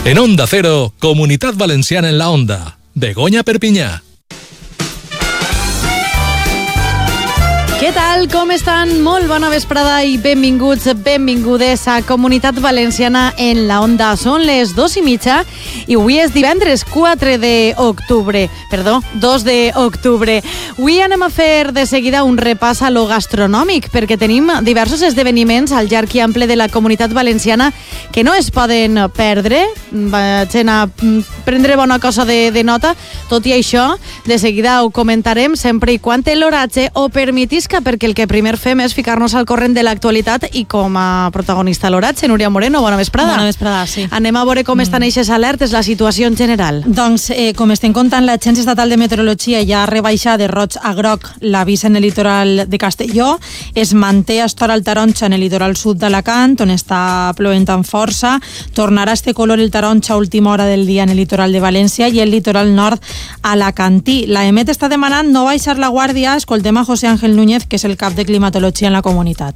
En Onda Cero, Comunitat Valenciana en la Onda. Begoña Perpinyà. Què tal? Com estan? Molt bona vesprada i benvinguts, benvingudes a Comunitat Valenciana en la Onda. Són les 2:30 i avui és divendres 2 d'octubre. Avui anem a fer de seguida un repàs a lo gastronòmic perquè tenim diversos esdeveniments al llarg i ample de la Comunitat Valenciana que no es poden perdre. Vaig anar a prendre bona cosa de nota. Tot i això, de seguida ho comentarem sempre i quan l'oratge ho permetisca, perquè el que primer fem és ficar-nos al corrent de l'actualitat i com a protagonista l'oratge, Núria Moreno, bona vesprada. Bona vesprada, sí. Anem a veure com estan eixes alertes, la situació en general. Doncs, com estem contant, l'Agència Estatal de Meteorologia ja ha rebaixat de roig a groc l'avís en el litoral de Castelló. Es manté a estora el taronja en el litoral sud d'Alacant, on està plovent amb força. Tornarà este color el taronja a última hora del dia en el litoral de València i el litoral nord alacantí. La EMET està demanant no baixar la guàrdia. Escoltem a José Ángel Núñez, que es el cap de climatología en la comunidad.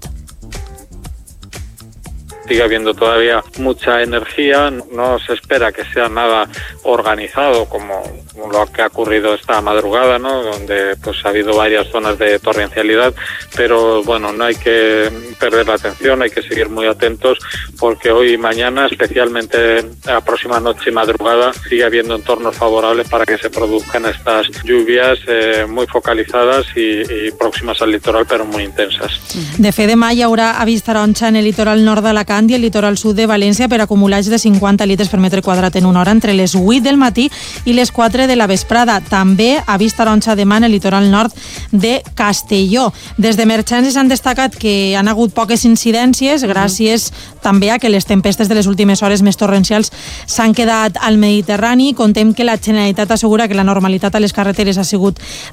Sigue habiendo todavía mucha energía, no se espera que sea nada organizado como lo que ha ocurrido esta madrugada, ¿no? Donde pues ha habido varias zonas de torrencialidad, pero bueno, no hay que perder la atención, hay que seguir muy atentos porque hoy y mañana, especialmente la próxima noche y madrugada, sigue habiendo entornos favorables para que se produzcan estas lluvias muy focalizadas y próximas al litoral, pero muy intensas. De fet, demà hi haurà avís taronja en el litoral nord d'Alacant i el litoral sud de València per acumulats de 50 litres per metre quadrat en una hora entre les 8 del matí i les 4 de la vesprada. També avís taronja demà en el litoral nord de Castelló. Des d'emergències han destacat que han hagut poques incidències gràcies també a que les tempestes de les últimes hores més torrencials s'han quedat al Mediterrani. Contem que la Generalitat assegura que la normalitat a les carreteres ha sigut